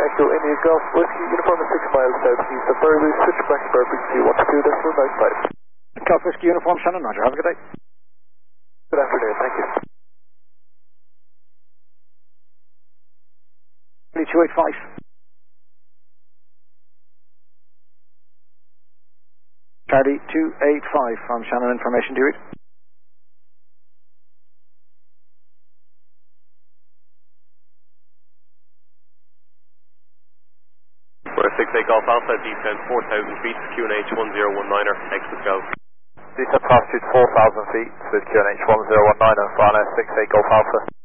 Echo India Golf Whiskey, uniform 6 miles southeast of Burley, switchback Burping 212.95. Golf Whiskey Uniform, Shannon, roger. Have a good day. Good afternoon, thank you. 285. Charlie 285 from Shannon Information, do you read? We're 68 Golf Alpha, descent 4,000 feet, QNH 1019er, exit go. Descent altitude 4,000 feet with QNH 1019er, Fana 68 Golf Alpha.